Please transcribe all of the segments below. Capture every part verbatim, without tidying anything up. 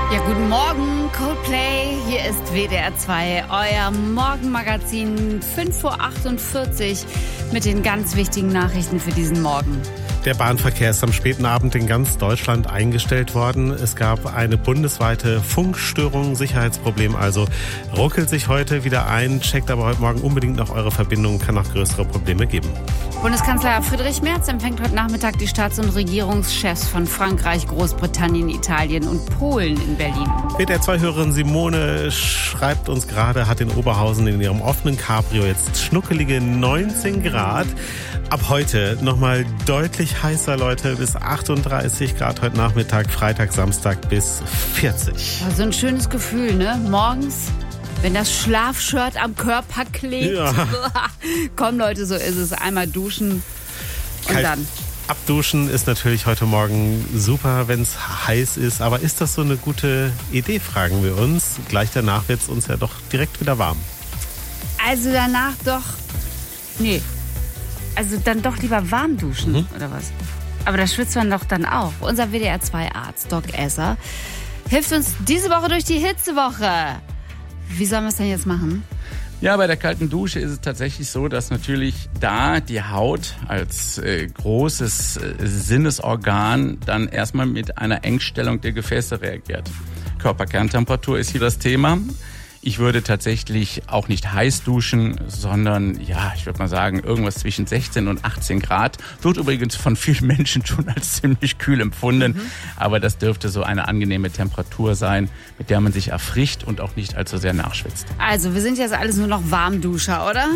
Ja, guten Morgen, Coldplay. Hier ist W D R zwei, euer Morgenmagazin, fünf Uhr achtundvierzig mit den ganz wichtigen Nachrichten für diesen Morgen. Der Bahnverkehr ist am späten Abend in ganz Deutschland eingestellt worden. Es gab eine bundesweite Funkstörung, Sicherheitsproblem also. Ruckelt sich heute wieder ein, checkt aber heute Morgen unbedingt noch eure Verbindung, kann noch größere Probleme geben. Bundeskanzler Friedrich Merz empfängt heute Nachmittag die Staats- und Regierungschefs von Frankreich, Großbritannien, Italien und Polen in Berlin. W D R zwei-Hörerin Simone schreibt uns gerade, hat in Oberhausen in ihrem offenen Cabrio jetzt schnuckelige neunzehn Grad. Ab heute nochmal deutlich heißer, Leute, bis achtunddreißig Grad heute Nachmittag, Freitag, Samstag bis vierzig. So ein schönes Gefühl, ne? Morgens, wenn das Schlafshirt am Körper klebt. Ja. Komm, Leute, so ist es. Einmal duschen und Kalt. dann. Abduschen ist natürlich heute Morgen super, wenn es heiß ist. Aber ist das so eine gute Idee, fragen wir uns. Gleich danach wird es uns ja doch direkt wieder warm. Also danach doch, nee, also dann doch lieber warm duschen, mhm. oder was? Aber da schwitzt man doch dann auch. Unser W D R zwei Arzt, Doc Esser, hilft uns diese Woche durch die Hitzewoche. Wie sollen wir es denn jetzt machen? Ja, bei der kalten Dusche ist es tatsächlich so, dass natürlich da die Haut als äh, großes äh, Sinnesorgan dann erstmal mit einer Engstellung der Gefäße reagiert. Körperkerntemperatur ist hier das Thema. Ich würde tatsächlich auch nicht heiß duschen, sondern, ja, ich würde mal sagen, irgendwas zwischen sechzehn und achtzehn Grad. Wird übrigens von vielen Menschen schon als ziemlich kühl empfunden. Mhm. Aber das dürfte so eine angenehme Temperatur sein, mit der man sich erfrischt und auch nicht allzu sehr nachschwitzt. Also, wir sind jetzt alles nur noch Warmduscher, oder?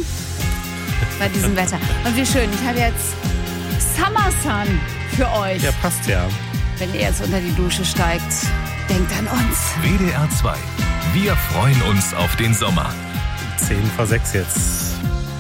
Bei diesem Wetter. Und wie schön, ich habe jetzt Summer Sun für euch. Ja, passt ja. Wenn ihr jetzt unter die Dusche steigt, denkt an uns. W D R zwei. Wir freuen uns auf den Sommer. zehn vor sechs jetzt.